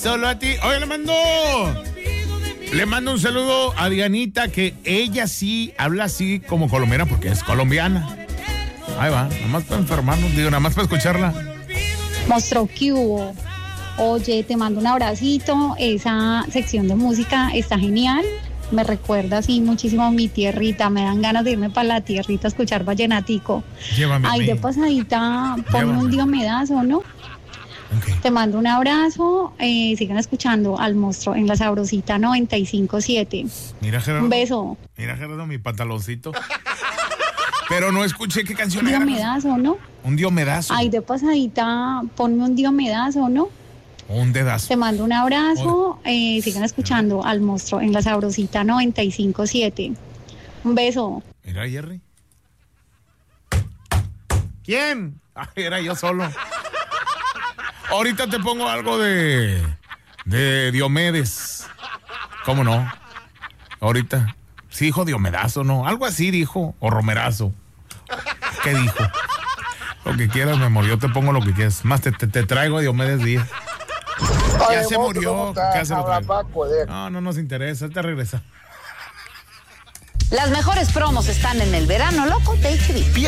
solo a ti. Oye, le mando un saludo a Dianita, que ella sí habla así como colombiana porque es colombiana. Ahí va, nada más para enfermarnos, nada más para escucharla. Monstruo, ¿qué hubo? Oye, te mando un abracito. Esa sección de música está genial. Me recuerda así muchísimo a mi tierrita. Me dan ganas de irme para la tierrita a escuchar vallenatico. Llévame a Ay, mí. de pasadita, ponme un diomedazo, ¿no? Okay. Te mando un abrazo. Sigan escuchando al Monstruo en la Sabrosita 95.7. Mira, Gerardo. Un beso. Mira, Gerardo, mi pantaloncito. Pero no escuché qué canción Un era. diomedazo, ¿no? Un diomedazo. Ay, de pasadita, ponme un diomedazo, ¿no? Un dedazo. Te mando un abrazo. Sigan escuchando al Monstruo en la Sabrosita 95.7. Un beso. Mira, Jerry. ¿Quién? Ay, era yo solo. Ahorita te pongo algo de Diomedes. ¿Cómo no? Ahorita. Sí dijo Diomedazo, ¿no? Algo así dijo. O Romerazo. ¿Qué dijo? Lo que quieras, mi amor. Yo te pongo lo que quieras. Más te traigo a Diomedes Díaz. Ya se murió. ¿Qué hace lo traigo? No nos interesa. Te regresa. Las mejores promos están en el verano loco de HB.